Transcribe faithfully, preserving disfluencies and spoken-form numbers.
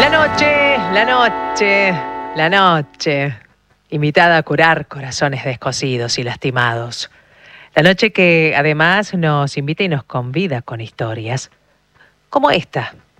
La noche, la noche, la noche, invitada a curar corazones descosidos y lastimados. La noche que además nos invita y nos convida con historias, como esta,